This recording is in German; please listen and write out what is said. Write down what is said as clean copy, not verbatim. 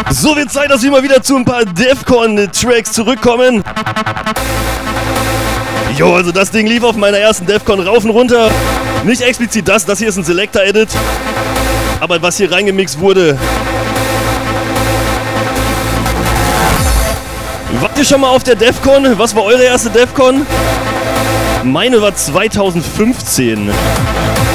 So wird Zeit, dass wir mal wieder zu ein paar Defcon-Tracks zurückkommen. Jo, also das Ding lief auf meiner ersten Defcon rauf und runter. Nicht explizit das hier ist ein Selector-Edit. Aber was hier reingemixt wurde. Wart ihr schon mal auf der Defcon? Was war eure erste Defcon? Meine war 2015.